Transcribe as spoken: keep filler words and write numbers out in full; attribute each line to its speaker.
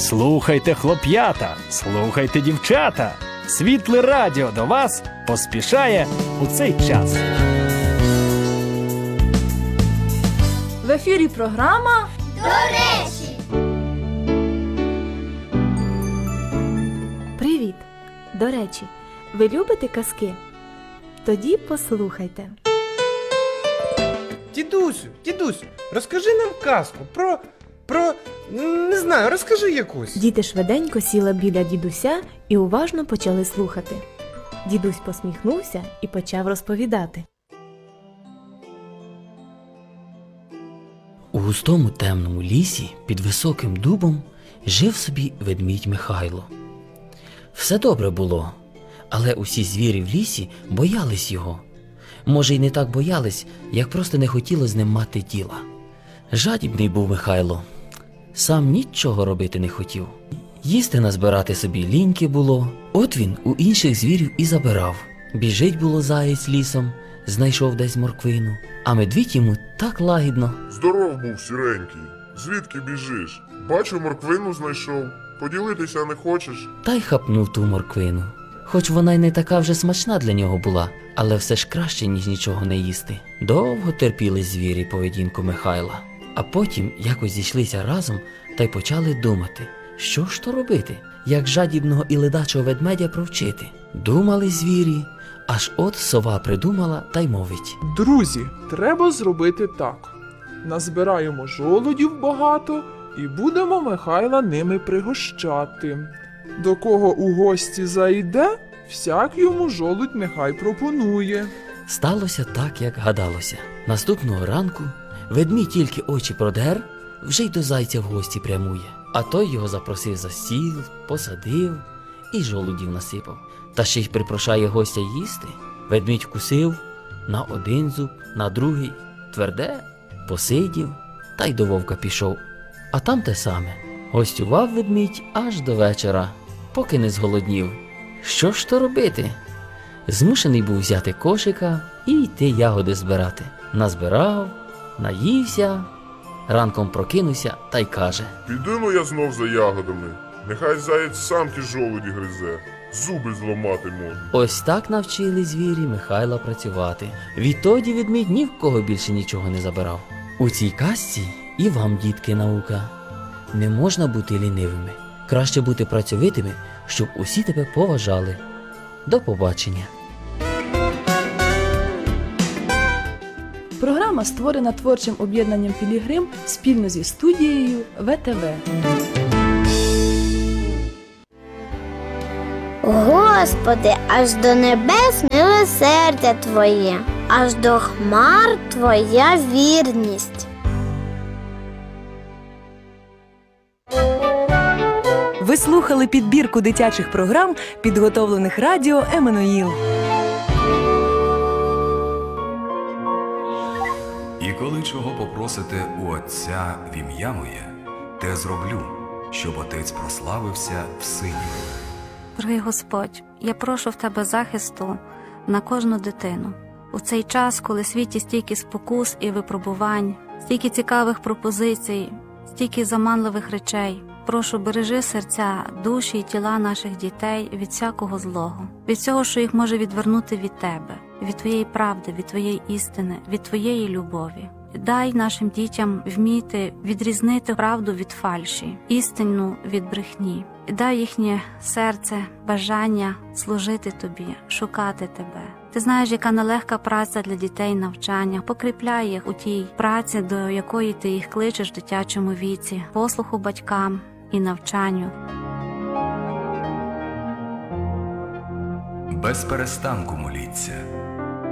Speaker 1: Слухайте, хлоп'ята, слухайте, дівчата. Світле радіо до вас поспішає у цей час.
Speaker 2: В ефірі програма
Speaker 3: «До речі».
Speaker 2: Привіт! До речі, ви любите казки? Тоді послухайте.
Speaker 4: Дідусю, дідусю, розкажи нам казку про, про, не знаю, розкажи якусь.
Speaker 2: Діти швиденько сіли біля дідуся і уважно почали слухати. Дідусь посміхнувся і почав розповідати.
Speaker 5: У густому темному лісі під високим дубом жив собі ведмідь Михайло. Все добре було, але усі звірі в лісі боялись його. Може, й не так боялись, як просто не хотіло з ним мати діла. Жадібний був Михайло. Сам нічого робити не хотів. Їсти назбирати собі ліньки було. От він у інших звірів і забирав. Біжить було заєць лісом, знайшов десь морквину, а медвідь йому так лагідно.
Speaker 6: Здоров був, сіренький. Звідки біжиш? Бачу, морквину знайшов. Поділитися не хочеш?
Speaker 5: Та й хапнув ту морквину. Хоч вона й не така вже смачна для нього була, але все ж краще, ніж нічого не їсти. Довго терпіли звірі поведінку Михайла. А потім якось зійшлися разом та й почали думати, що ж то робити, як жадібного і ледачого ведмедя провчити. Думали звірі, аж от сова придумала та й мовить.
Speaker 7: Друзі, треба зробити так. Назбираємо жолудів багато і будемо Михайла ними пригощати. До кого у гості зайде, всяк йому жолудь нехай пропонує.
Speaker 5: Сталося так, як гадалося. Наступного ранку ведмідь тільки очі продер, вже й до зайця в гості прямує. А той його запросив за стіл, посадив і жолудів насипав. Та ще й припрошає гостя їсти. Ведмідь вкусив на один зуб, на другий, тверде, посидів та й до вовка пішов. А там те саме. Гостював ведмідь аж до вечора, поки не зголоднів. Що ж то робити? Змушений був взяти кошика і йти ягоди збирати. Назбирав, наївся, ранком прокинувся та й каже.
Speaker 6: Піду я знов за ягодами. Нехай заєць сам ті жолуді гризе. Зуби зламати можна.
Speaker 5: Ось так навчили звірі Михайла працювати. Відтоді ведмідь ні в кого більше нічого не забирав. У цій казці і вам, дітки, наука. Не можна бути лінивими. Краще бути працьовитими, щоб усі тебе поважали. До побачення.
Speaker 2: Програма створена творчим об'єднанням «Пілігрим» спільно зі студією ве те ве.
Speaker 3: Господи, аж до небес милосердя Твоє, аж до хмар Твоя вірність.
Speaker 8: Ви слухали підбірку дитячих програм, підготовлених радіо «Еммануїл».
Speaker 9: І коли чого попросите у Отця в ім'я моє, те зроблю, щоб Отець прославився в Сині.
Speaker 10: Дорогий Господь, я прошу в Тебе захисту на кожну дитину. У цей час, коли в світі стільки спокус і випробувань, стільки цікавих пропозицій, стільки заманливих речей, прошу, бережи серця, душі і тіла наших дітей від всякого злого, від всього, що їх може відвернути від Тебе, від Твоєї правди, від Твоєї істини, від Твоєї любові. Дай нашим дітям вміти відрізнити правду від фальші, істину від брехні. Дай їхнє серце, бажання служити Тобі, шукати Тебе. Ти знаєш, яка нелегка праця для дітей навчання. Покріпляй їх у тій праці, до якої Ти їх кличеш в дитячому віці, послуху батькам і навчанню.
Speaker 9: Без перестанку моліться.